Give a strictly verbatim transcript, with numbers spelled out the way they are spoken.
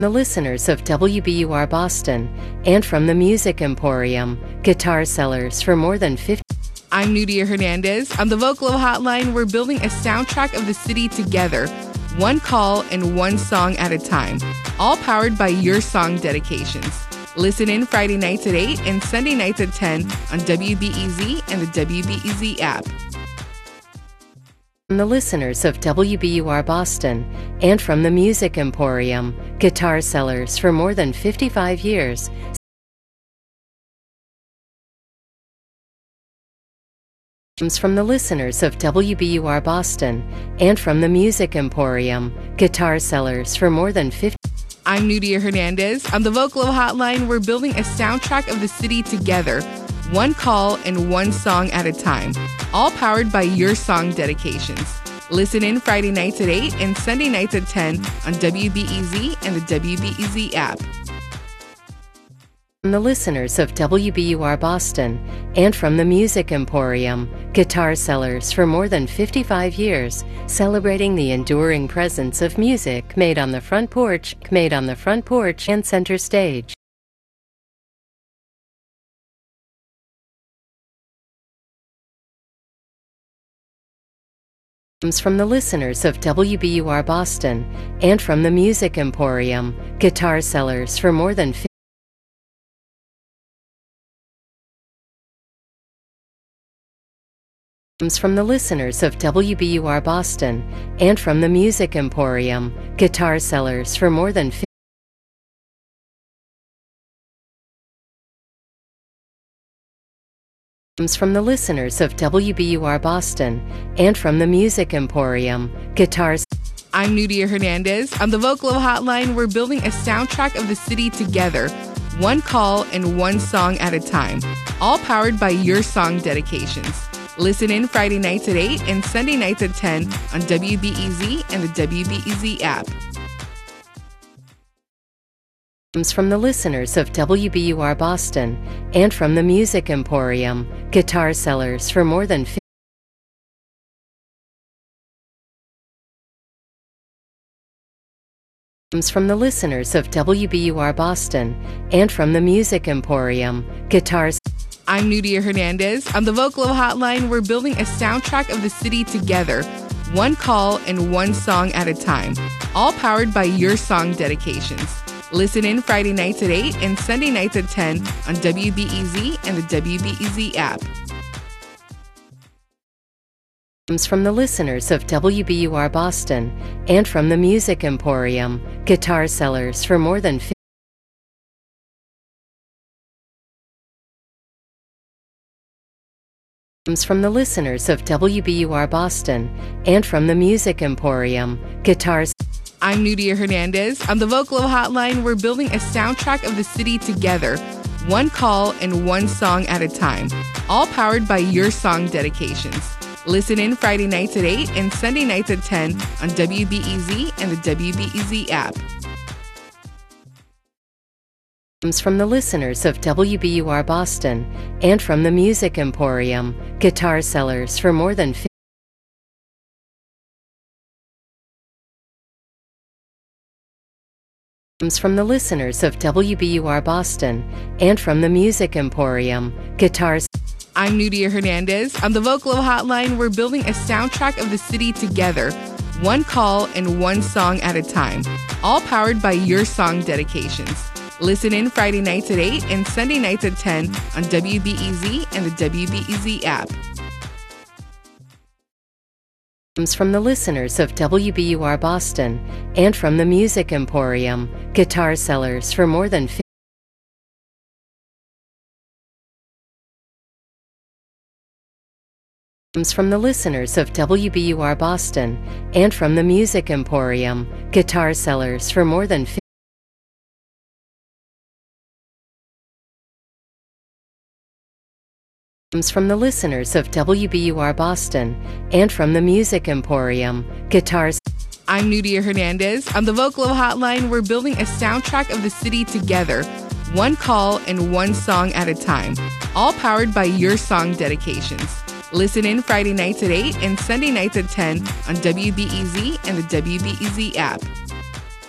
The listeners of W B U R Boston, and from the Music Emporium, guitar sellers for more than fifty. I'm Nudia Hernandez. On the Vocalo Hotline, we're building a soundtrack of the city together, one call and one song at a time, all powered by your song dedications. Listen in Friday nights at eight and Sunday nights at ten on W B E Z and the W B E Z app. From the listeners of W B U R Boston, and from the Music Emporium, guitar sellers for more than fifty-five years. From the listeners of W B U R Boston, and from the Music Emporium, guitar sellers for more than fifty. I'm Nudia Hernandez. On the Vocalo Hotline, we're building a soundtrack of the city together, one call and one song at a time, all powered by your song dedications. Listen in Friday nights at eight and Sunday nights at ten on W B E Z and the W B E Z app. From the listeners of W B U R Boston, and from the Music Emporium, guitar sellers for more than fifty-five years, celebrating the enduring presence of music made on the front porch, made on the front porch and center stage. From the listeners of W B U R Boston, and from the Music Emporium, guitar sellers for more than fifty. From the listeners of W B U R Boston, and from the Music Emporium, guitar sellers for more than fifty. From the listeners of W B U R Boston, and from the Music Emporium, guitars. I'm Nudia Hernandez. On the Vocalo Hotline, we're building a soundtrack of the city together, one call and one song at a time, all powered by your song dedications. Listen in Friday nights at eight and Sunday nights at ten on W B E Z and the W B E Z app. From the listeners of W B U R Boston, and from the Music Emporium, guitar sellers for more than fifty. From the listeners of W B U R Boston, and from the Music Emporium, guitars. I'm Nudia Hernandez. On the Vocalo Hotline, we're building a soundtrack of the city together, one call and one song at a time, all powered by your song dedications. Listen in Friday nights at eight and Sunday nights at ten on W B E Z and the W B E Z app. From the listeners of W B U R Boston, and from the Music Emporium, guitar sellers for more than fifty. From the listeners of W B U R Boston, and from the Music Emporium, guitars. I'm Nudia Hernandez. On the Vocalo Hotline, we're building a soundtrack of the city together, one call and one song at a time, all powered by your song dedications. Listen in Friday nights at eight and Sunday nights at ten on W B E Z and the W B E Z app. From the listeners of W B U R Boston, and from the Music Emporium, guitar sellers for more than fifty. From the listeners of W B U R Boston, and from the Music Emporium, guitars. I'm Nudia Hernandez. On the Vocalo Hotline, we're building a soundtrack of the city together, one call and one song at a time, all powered by your song dedications. Listen in Friday nights at eight and Sunday nights at ten on W B E Z and the W B E Z app. From the listeners of W B U R Boston, and from the Music Emporium, guitar sellers for more than fifty. From the listeners of W B U R Boston, and from the Music Emporium, guitar sellers for more than fifty. From the listeners of W B U R Boston, and from the Music Emporium, guitars. I'm Nudia Hernandez. On the Vocalo Hotline, we're building a soundtrack of the city together, one call and one song at a time, all powered by your song dedications. Listen in Friday nights at eight and Sunday nights at ten on W B E Z and the W B E Z app.